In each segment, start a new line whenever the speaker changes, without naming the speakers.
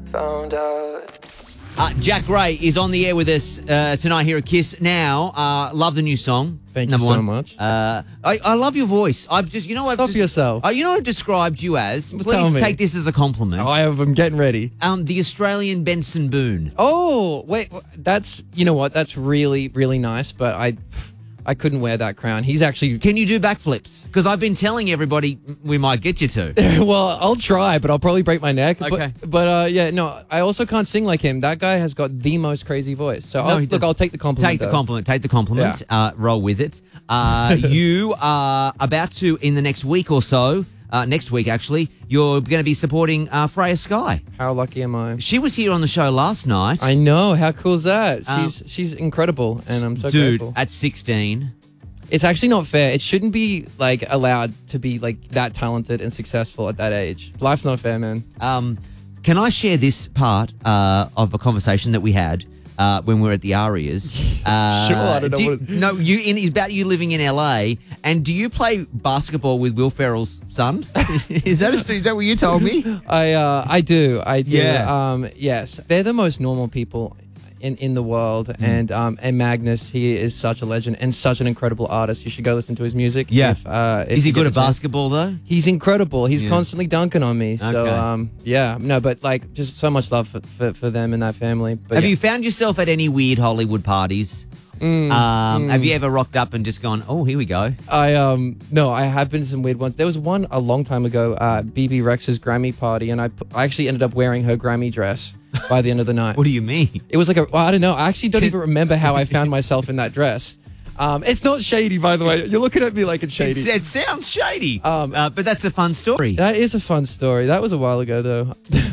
found out.
Jack Gray is on the air with us tonight here at Kiss. Now, love the new song.
Thank you so much.
I love your voice. I've
yourself.
You know what I've described you as?
Tell
Please
me.
take this as a compliment.
I'm getting ready.
The Australian Benson Boone.
Oh, wait. That's, you know what? That's really, really nice, but I couldn't wear that crown. He's actually...
Can you do backflips? Because I've been telling everybody we might get you to.
Well, I'll try, but I'll probably break my neck.
Okay.
But yeah, no, I also can't sing like him. That guy has got the most crazy voice. So, I'll take the compliment.
Take the compliment. Roll with it. You are about to, in the next week or so, next week actually, you're going to be supporting Freya Sky.
How lucky am I?
She was here on the show last night.
I know. How cool is that? She's incredible, and I'm so grateful.
At 16.
It's actually not fair. It shouldn't be like allowed to be like that talented and successful at that age. Life's not fair, man.
Can I share this part of a conversation that we had when we were at the Arias?
Sure, I don't know.
About you living in LA, and do you play basketball with Will Ferrell's son? Is that what you told me?
I do.
Yeah.
Yes, they're the most normal people in the world, and Magnus, he is such a legend and such an incredible artist. You should go listen to his music.
Yeah.
If
Is he
you
good
get
at
a chance.
basketball though?
He's incredible. He's constantly dunking on me. So
Okay.
yeah, no, but like just so much love for them and that family. But
Have you found yourself at any weird Hollywood parties? Have you ever rocked up and just gone, oh, here we go?
No, I have been to some weird ones. There was one a long time ago, BB Rex's Grammy party, and I actually ended up wearing her Grammy dress by the end of the night.
What do you mean?
It was like I don't know. I actually don't even remember how I found myself in that dress. It's not shady, by the way. You're looking at me like it's shady.
It sounds shady, but that's a fun story.
That is a fun story. That was a while ago, though.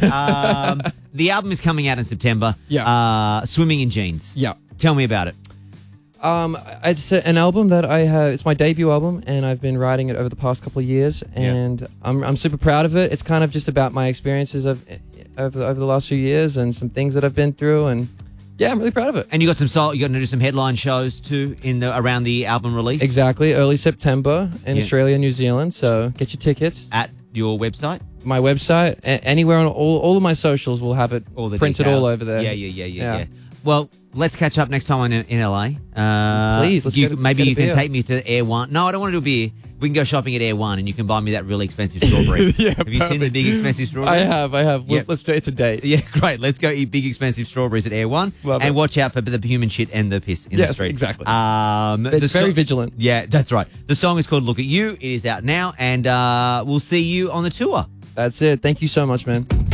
The album is coming out in September.
Yeah.
Swimming in Jeans.
Yeah.
Tell me about it.
It's an album that I have. It's my debut album, and I've been writing it over the past couple of years, and I'm super proud of it. It's kind of just about my experiences over the last few years and some things that I've been through, and yeah, I'm really proud of it.
And you got you're going to do some headline shows too around the album release.
Exactly, early September in Australia and New Zealand. So get your tickets
at your website.
My website, anywhere on all of my socials will have it printed
details.
all over there.
Yeah. Well, let's catch up next time in LA.
Please,
maybe you can take me to Air One. No, I don't want to do a beer. We can go shopping at Air One, and you can buy me that really expensive strawberry. Have you seen the big expensive strawberry?
I have. Let's do it. It's a date.
Yeah, great. Let's go eat big expensive strawberries at Air One, and watch out for the human shit and the piss in the street.
Exactly.
They're
very vigilant.
Yeah, that's right. The song is called "Look at You." It is out now, and we'll see you on the tour.
That's it. Thank you so much, man.